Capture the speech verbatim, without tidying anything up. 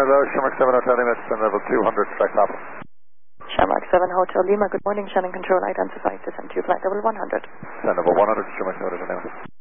Hello, Shamrock seven Hotel Lima, descend level two hundred, flight Papa. Shamrock seven Hotel Lima, good morning, Shannon Control, identified, descend to flight level one hundred. Descend level one hundred, Shamrock seven Hotel Lima.